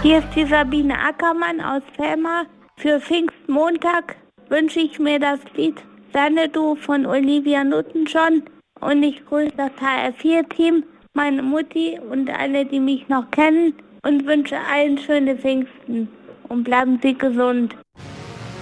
Hier ist die Sabine Ackermann aus Velmar. Für Pfingstmontag wünsche ich mir das Lied Xanadu von Olivia Newton-John. Und ich grüße das HR4-Team, meine Mutti und alle, die mich noch kennen. Und wünsche allen schöne Pfingsten. Und bleiben Sie gesund.